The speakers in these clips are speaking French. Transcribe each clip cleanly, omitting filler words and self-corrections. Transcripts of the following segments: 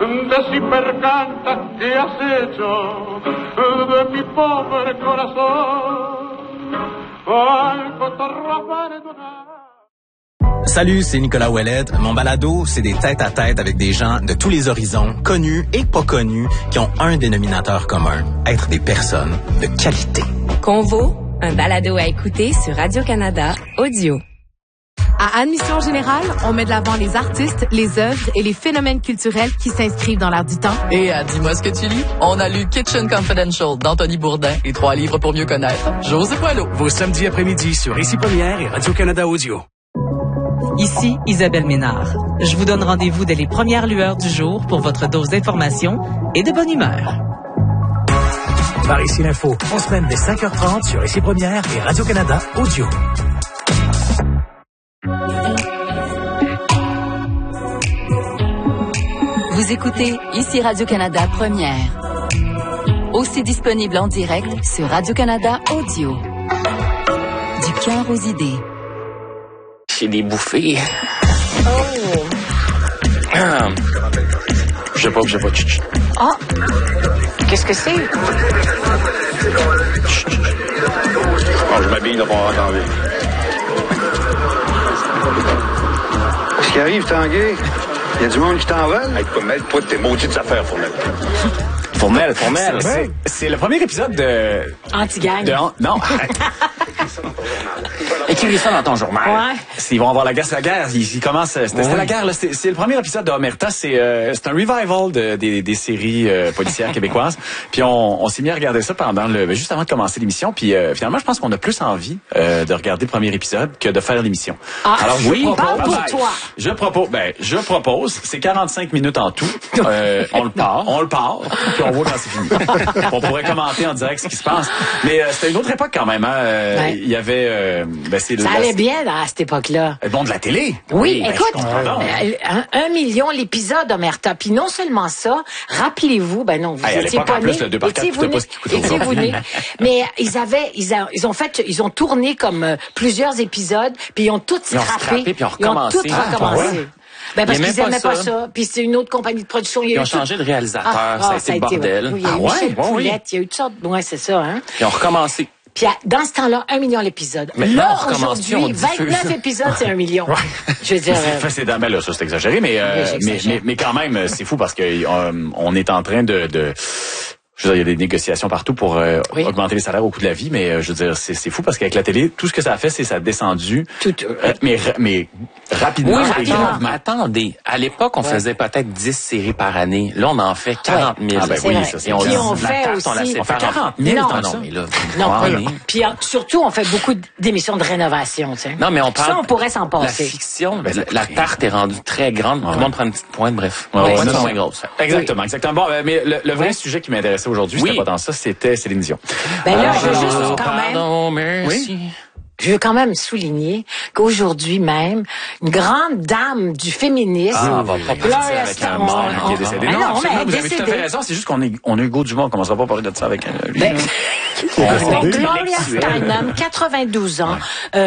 de si percanta que has hecho de mi pobre corazón al cotorro perdonar. Salut, c'est Nicolas Ouellet. Mon balado, c'est des tête-à-tête avec des gens de tous les horizons, connus et pas connus, qui ont un dénominateur commun, être des personnes de qualité. Convo, un balado à écouter sur Radio-Canada Audio. À Admission Générale, on met de l'avant les artistes, les œuvres et les phénomènes culturels qui s'inscrivent dans l'air du temps. Et à Dis-moi ce que tu lis, on a lu Kitchen Confidential d'Anthony Bourdin et 3 livres pour mieux connaître José Poilot. Vos samedis après-midi sur Ici Première et Radio-Canada Audio. Ici Isabelle Ménard. Je vous donne rendez-vous dès les premières lueurs du jour pour votre dose d'information et de bonne humeur. Par Ici l'Info, en semaine dès 5h30 sur Ici Première et Radio-Canada Audio. Vous écoutez Ici Radio-Canada Première. Aussi disponible en direct sur Radio-Canada Audio. Du cœur aux idées. C'est des bouffées. Oh! Je sais pas. Ah! Qu'est-ce que c'est? Je m'habille là pour entendre. Qu'est-ce qui arrive, Tanguay? Il y a du monde qui t'en veut? Hey, mêle-toi de tes maudites affaires, Fournel. Fournel. C'est le premier épisode de... Anti-gang. Non. Écris ça dans ton journal. Ouais. Ils vont avoir la guerre. Ils commencent. C'était la guerre, là. C'est le premier épisode d'Omerta. C'est un revival des séries policières québécoises. Puis on s'est mis à regarder ça juste avant de commencer l'émission. Puis finalement, je pense qu'on a plus envie de regarder le premier épisode que de faire l'émission. Ah, alors parle pour toi. Je propose. C'est 45 minutes en tout. On le part. Puis on voit quand c'est fini. On pourrait commenter en direct ce qui se passe. Mais c'était une autre époque quand même. Hein. Il y avait... ça allait bien à cette époque-là. Bon, de la télé. Oui, écoute, 1 million l'épisode, Omerta. Puis non seulement ça, rappelez-vous, vous étiez pas nés. Étiez-vous nés? Mais ils ont tourné comme plusieurs épisodes, puis ils ont tout scrappé. Puis ils ont tout recommencé. Parce qu'ils aimaient pas ça. Puis c'est une autre compagnie de production. Ils ont changé de réalisateur. Ça a été le bordel. Il y a eu Michel Poulette, il y a eu toutes sortes. Ouais, c'est ça, hein. Ils ont recommencé. Puis dans ce temps-là, 1 million l'épisode. Là, aujourd'hui, 29 épisodes, c'est 1 million. Je veux dire... là, ça, c'est exagéré, mais quand même, c'est fou parce que on est en train de je veux dire, il y a des négociations partout pour augmenter les salaires au coût de la vie, mais je veux dire, c'est fou parce qu'avec la télé, tout ce que ça a fait, c'est ça a descendu. Mais rapidement. Oui, rapidement. Attendez, à l'époque, on faisait peut-être 10 séries par année. Là, on en fait 40 000. Ah ben oui, ça c'est. Puis on fait aussi... On fait 40 000. Non, mais là... Puis surtout, on fait beaucoup d'émissions de rénovation, tu sais. Non, mais on parle... Ça, on pourrait s'en passer. La fiction, la tarte est rendue très grande. Tout le monde prend une petite pointe, bref. Moins grosse. Exactement. Bon, mais le vrai sujet qui m'intéressait aujourd'hui, c'était pas dans ça, c'était Céline Dion. Là, je veux juste quand même... Pardon, merci. Oui. Je veux quand même souligner qu'aujourd'hui même, une grande dame du féminisme... on va pas parler avec un mort qui est décédé. Non, absolument, vous avez tout à fait raison. C'est juste qu'on a Hugo Dumont, on commencera pas à parler de ça avec lui. Gloria Steinem, 92 ans,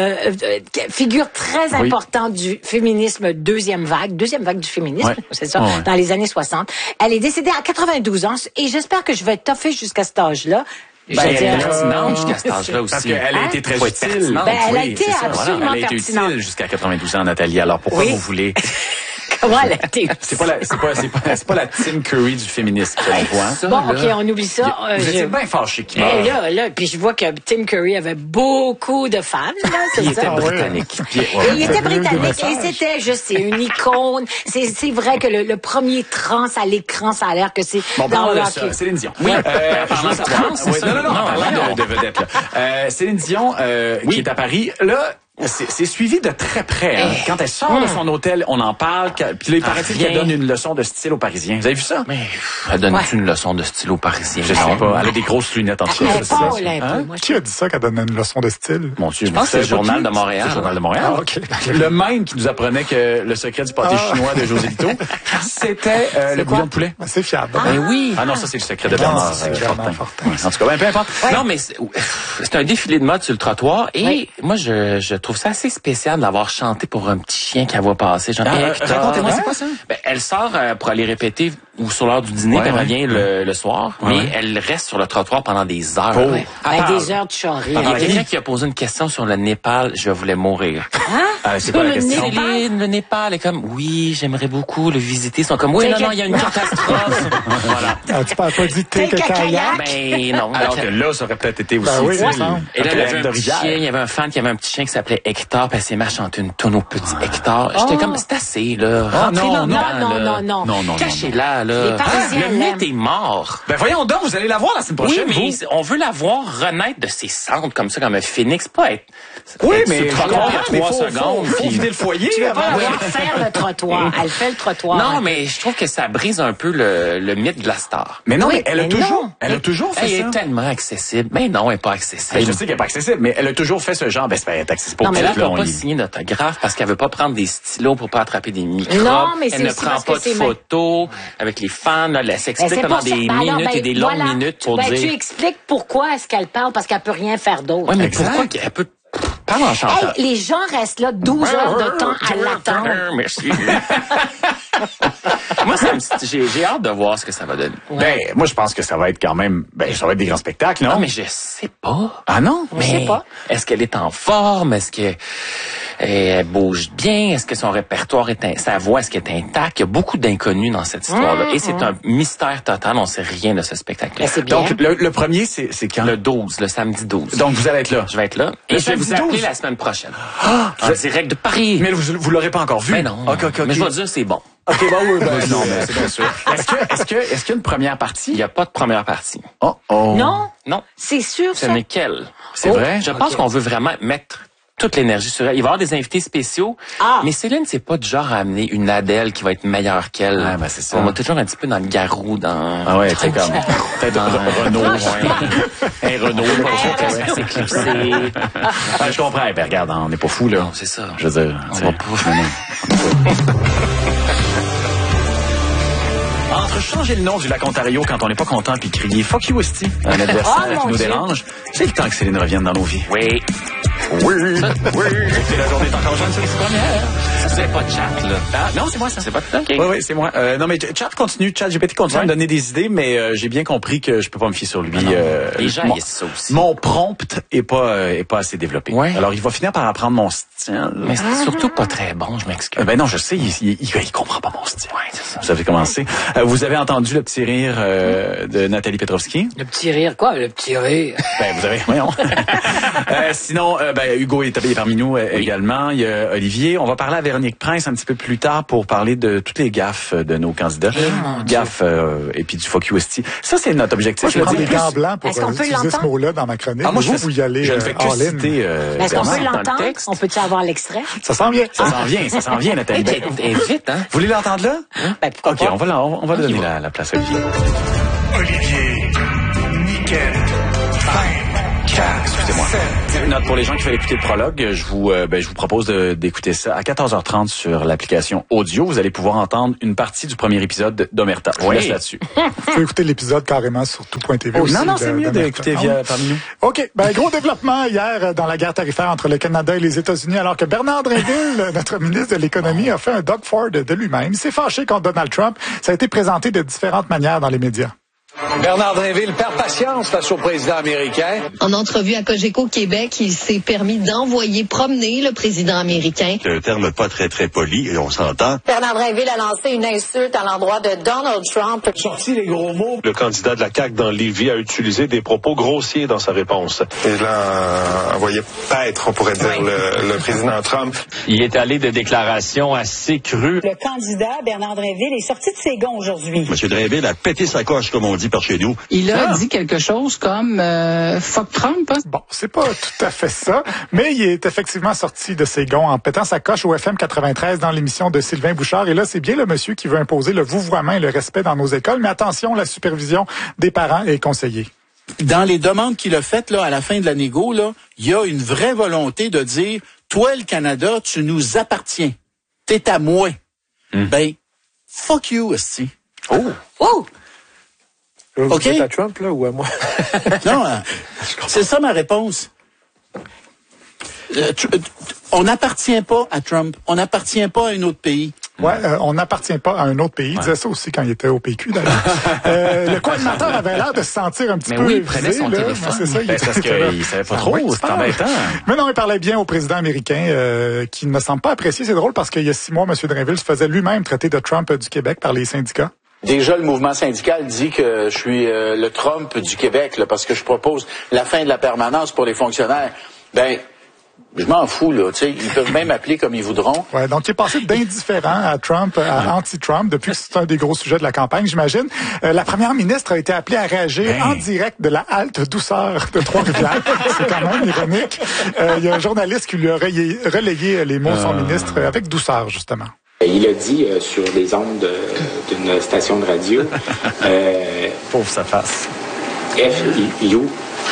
figure très importante du féminisme deuxième vague du féminisme, c'est ça, dans les années 60. Elle est décédée à 92 ans et j'espère que je vais toffer jusqu'à cet âge-là. Elle est pertinente jusqu'à cet âge-là aussi. Parce qu'elle a été très utile. Elle a été absolument pertinente. Elle a été utile jusqu'à 92 ans, Nathalie. Alors pourquoi vous voulez... Comment elle a été? C'est pas la Tim Curry du féminisme, Bon, OK, on oublie ça. Vous étiez bien fâché qu'il meure. Là, puis je vois que Tim Curry avait beaucoup de fans, là, c'est ça? Il était britannique. Il était britannique et c'était, je sais, une icône. C'est vrai que le premier trans à l'écran, ça a l'air que c'est... Bon, parlons de ça. Céline Dion. Oui. Parlant de trans, non, parlant de vedette, là. Céline Dion, qui est à Paris, là... C'est suivi de très près. Hein. Quand elle sort de son hôtel, on en parle. Puis là, il paraît-il qu'elle donne une leçon de style aux Parisiens. Vous avez vu ça? Mais elle donne une leçon de style aux Parisiens. Je sais pas. Elle a des grosses lunettes en tout cas. Qui a dit ça qu'elle donne une leçon de style? Mon Dieu, je pense que c'est le Journal de Montréal. C'est le Journal de Montréal. Ah, okay. Le même qui nous apprenait que le secret du pâté chinois de José Lito, c'était le bouillon de poulet. C'est fiable. Oui. Ah non, ça c'est le secret de Bernard Fortin. En tout cas, peu importe. Non, mais c'est un défilé de mode sur le trottoir et moi, je trouve ça assez spécial de l'avoir chanté pour un petit chien qu'elle voit passer. Racontez-moi, c'est quoi ça? Elle sort pour aller répéter ou sur l'heure du dîner, puis elle revient le soir, mais elle reste sur le trottoir pendant des heures. Des heures de charrie. Il y a quelqu'un qui a posé une question sur le Népal, je voulais mourir. C'est pas la question. Le Népal est comme, oui, j'aimerais beaucoup le visiter. Ils sont comme, oui, non, il y a une catastrophe. Voilà. Tu parles pas du thé que kayak? Ben non. Alors que là, ça aurait peut-être été aussi. Et là, il y avait un petit chien, il y avait un fan qui avait un petit chien qui s'appelait Hector, puis elle s'est mise à chanter une tonne au petit Hector. J'étais comme, c'est assez, là. Non. Cachez-la, là. Le mythe est mort. Ben voyons donc, vous allez la voir la semaine prochaine. Oui, mais on veut la voir renaître de ses cendres comme ça, comme un phénix, pas être... Oui, mais il y a 3 secondes. Faut vider le foyer. Tu vas pas faire le trottoir. Elle fait le trottoir. Non, mais je trouve que ça brise un peu le mythe de la star. Mais non, mais elle a toujours fait ça. Elle est tellement accessible. Mais non, elle n'est pas accessible. Je sais qu'elle n'est pas accessible, mais elle a toujours fait ce genre. Ben, c'est pas accessible pour elle ne peut pas signer d'autographe parce qu'elle veut pas prendre des stylos pour pas attraper des microbes. Non, mais elle ne prend pas de photos avec les fans. Elle s'explique pendant des minutes et des longues minutes pour dire... Tu expliques pourquoi est-ce qu'elle parle, parce qu'elle peut rien faire d'autre. Oui, mais pourquoi elle peut... Parle en chantant. Les gens restent là 12 heures de temps à l'attendre. Merci. Moi, j'ai hâte de voir ce que ça va donner. Ben, moi, je pense que ça va être quand même... Ben, ça va être des grands spectacles, non? Non, mais je sais pas. Ah non? Je sais pas. Est-ce qu'elle est en forme? Est-ce qu'elle bouge bien? Est-ce que son répertoire sa voix, est-ce qu'elle est intacte? Il y a beaucoup d'inconnus dans cette histoire-là. Et c'est un mystère total. On sait rien de ce spectacle-là. Donc, le premier, c'est quand? Le 12, le samedi 12. Donc, vous allez être là? Je vais être là. Et je vais vous appeler la semaine prochaine. En direct de Paris. Mais vous l'aurez pas encore vu? Mais non. Mais je vais dire, c'est bon. OK, non, mais c'est bien sûr. Est-ce qu'il y a une première partie? Il n'y a pas de première partie. Non? Non. C'est sûr, ça? Ce n'est qu'elle. C'est vrai? Je pense qu'on veut vraiment mettre toute l'énergie sur elle. Il va y avoir des invités spéciaux. Mais Céline, c'est pas du genre à amener une Adèle qui va être meilleure qu'elle. Ouais, ben c'est ça. On va toujours un petit peu dans le garou, dans... Ah ouais, c'est comme... Peut-être un Renault. Un Renault. C'est éclipsé. Je comprends. Ben regarde, on n'est pas fous, là. Non, c'est ça. Je veux dire... On va pas... Entre changer le nom du lac Ontario quand on n'est pas content puis crier « Fuck you, Esti », un adversaire qui nous dérange, c'est le temps que Céline revienne dans nos vies. Oui. C'est la journée encore jeune, c'est les premières. C'est pas Chat, là. Ah, non, c'est moi, ça. C'est pas OK. Oui, c'est moi. Non, mais Chat GPT continue à me donner des idées, mais j'ai bien compris que je peux pas me fier sur lui. Les gens, ils ça aussi. Mon prompt est pas assez développé. Ouais. Alors, il va finir par apprendre mon style. Mais c'est surtout pas très bon, je m'excuse. Ben non, je sais, il comprend pas mon style. Ouais, c'est ça. Vous avez commencé. Vous avez entendu le petit rire de Nathalie Petrovski? Le petit rire, quoi? Le petit rire? Ben, vous avez, voyons. Sinon, Hugo est parmi nous également. Il y a Olivier. On va parler à Véronique Prince un petit peu plus tard pour parler de toutes les gaffes de nos candidats. Gaffes et puis du fuck you esti. Ça, c'est notre objectif. Moi, je prends des gants blancs pour utiliser ce mot-là dans ma chronique. Moi, vous y allez je ne fais que citer est-ce qu'on peut l'entendre? On peut-tu avoir l'extrait? Ça s'en vient. Ça s'en vient, Nathalie. Vite, hein? Vous voulez l'entendre là? OK, on va donner la place à Olivier. Olivier, nickel, excusez-moi. Note pour les gens qui veulent écouter le prologue, je vous propose d'écouter ça à 14h30 sur l'application audio. Vous allez pouvoir entendre une partie du premier épisode d'Omerta. Je vous laisse là-dessus. Vous pouvez écouter l'épisode carrément sur tout.tv aussi. Non, c'est mieux d'écouter parmi nous. OK. Gros développement hier dans la guerre tarifaire entre le Canada et les États-Unis, alors que Bernard Drinville, notre ministre de l'Économie, a fait un Doug Ford de lui-même. Il s'est fâché contre Donald Trump. Ça a été présenté de différentes manières dans les médias. Bernard Drinville perd patience face au président américain. En entrevue à Cogeco Québec, il s'est permis d'envoyer promener le président américain. C'est un terme pas très, très poli, et on s'entend. Bernard Drinville a lancé une insulte à l'endroit de Donald Trump. Sorti les gros mots. Le candidat de la CAQ dans Lévis a utilisé des propos grossiers dans sa réponse. Et là, envoyé paître, on pourrait dire, le président Trump. Il est allé de déclarations assez crues. Le candidat, Bernard Drinville, est sorti de ses gonds aujourd'hui. M. Drinville a pété sa coche, comme on dit par chez nous. Il a dit quelque chose comme fuck Trump. Hein? Bon, c'est pas tout à fait ça, mais il est effectivement sorti de ses gonds en pétant sa coche au FM 93 dans l'émission de Sylvain Bouchard. Et là, c'est bien le monsieur qui veut imposer le vouvoiement et le respect dans nos écoles, mais attention, la supervision des parents est conseillée. Dans les demandes qu'il a faites là, à la fin de la négo, là, il y a une vraie volonté de dire, toi, le Canada, tu nous appartiens. T'es à moi. Ben, fuck you, esti. Oh! Vous êtes à Trump, là, ou à moi? Non, c'est ça ma réponse. On n'appartient pas à Trump. On n'appartient pas à un autre pays. Ouais, on n'appartient pas à un autre pays. Il disait ça aussi quand il était au PQ, d'ailleurs. Le co-animateur avait l'air de se sentir un petit peu il prenait son téléphone. C'est ça, parce qu'il savait pas trop, c'était embêtant. Mais non, il parlait bien au président américain, qui ne semble pas apprécier. C'est drôle parce qu'il y a 6 mois, M. Drainville se faisait lui-même traiter de Trump du Québec par les syndicats. Déjà, le mouvement syndical dit que je suis le Trump du Québec, là, parce que je propose la fin de la permanence pour les fonctionnaires. Ben, je m'en fous, là. Tu sais, ils peuvent même appeler comme ils voudront. Ouais, donc il est passé d'indifférent à Trump, à anti-Trump, depuis que c'est un des gros sujets de la campagne, j'imagine. La première ministre a été appelée à réagir en direct de la halte douceur de Trois-Rivières. C'est quand même ironique. Il y a un journaliste qui lui a relayé les mots de son ministre avec douceur, justement. Il a dit sur les ondes d'une station de radio... Pauvre sa face. F-U.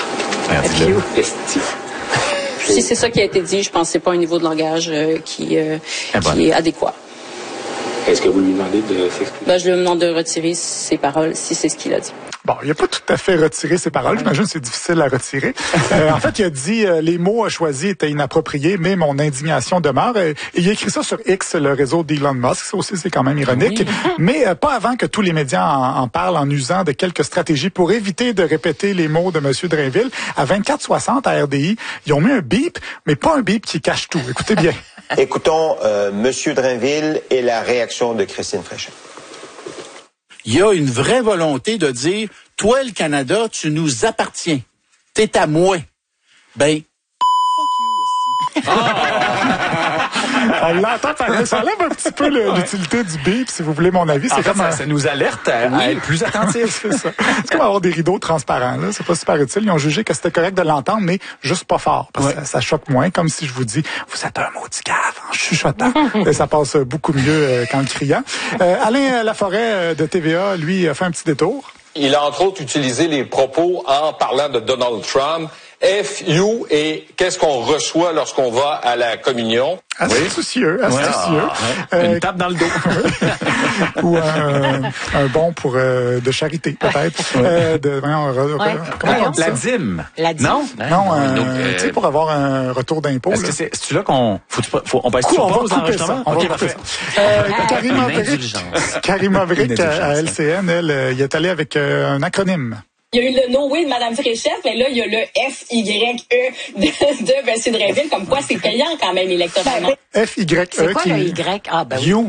Esti. Si c'est ça qui a été dit, je pense que c'est pas un niveau de langage qui est adéquat. Est-ce que vous lui demandez de s'expliquer? Je lui demande de retirer ses paroles si c'est ce qu'il a dit. Bon, il n'a pas tout à fait retiré ses paroles. J'imagine que c'est difficile à retirer. En fait, il a dit les mots choisis étaient inappropriés, mais mon indignation demeure. Et il a écrit ça sur X, le réseau d'Elon Musk. Ça aussi, c'est quand même ironique. Oui. Mais pas avant que tous les médias en parlent, en usant de quelques stratégies pour éviter de répéter les mots de M. Drainville. À 24h60 à RDI, ils ont mis un bip, mais pas un bip qui cache tout. Écoutez bien. Écoutons M. Drainville et la réaction de Christine Fréchette. Il y a une vraie volonté de dire, toi, le Canada, tu nous appartiens. T'es à moi. Ben, fuck you aussi. On l'entend parler. Ça enlève un petit peu l'utilité du bip, si vous voulez mon avis. C'est comme ça nous alerte à être plus attentifs. C'est ça. C'est comme avoir des rideaux transparents. Là. C'est pas super utile. Ils ont jugé que c'était correct de l'entendre, mais juste pas fort. Parce que ça choque moins, comme si je vous dis, vous êtes un maudit cave en chuchotant. Et ça passe beaucoup mieux qu'en criant. Alain Laforêt de TVA, lui, a fait un petit détour. Il a entre autres utilisé les propos en parlant de Donald Trump. F-you et qu'est-ce qu'on reçoit lorsqu'on va à la communion? Astucieux, astucieux. Une tape dans le dos. Ou un bon pour de charité, peut-être. La dîme. La dîme? Non, tu sais, pour avoir un retour d'impôt. Est-ce que c'est là qu'on... on passe sur pause enregistrement? OK, parfait. Karima Brick à LCN, elle, il est allé avec un acronyme. Il y a eu le no way de Mme Fréchette, mais là, il y a le F-Y-E de M. Drainville, comme quoi c'est payant quand même électoralement. F-Y-E. C'est quoi le Y? Ah, ben oui. You.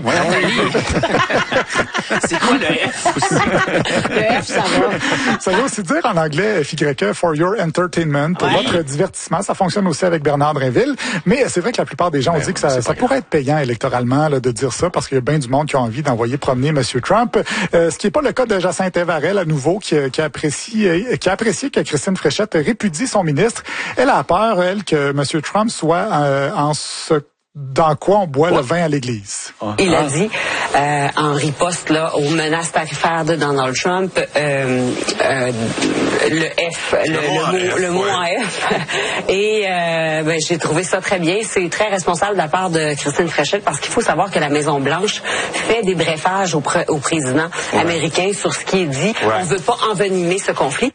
C'est quoi le F aussi? Le F, ça va. Ça veut aussi dire en anglais F-Y-E, for your entertainment, pour votre divertissement. Ça fonctionne aussi avec Bernard Drainville. Mais c'est vrai que la plupart des gens ont dit que ça pourrait être payant électoralement là, de dire ça, parce qu'il y a bien du monde qui a envie d'envoyer promener M. Trump. Ce qui n'est pas le cas de Jacinthe Varel, à nouveau, qui apprécie que Christine Fréchette répudie son ministre. Elle a peur, elle, que M. Trump soit dans quoi on boit le vin à l'église. Il a dit, en riposte là, aux menaces tarifaires de Donald Trump, le F, le mot en F. Et j'ai trouvé ça très bien. C'est très responsable de la part de Christine Fréchette, parce qu'il faut savoir que la Maison-Blanche fait des briefages au président américain sur ce qui est dit. On ne veut pas envenimer ce conflit.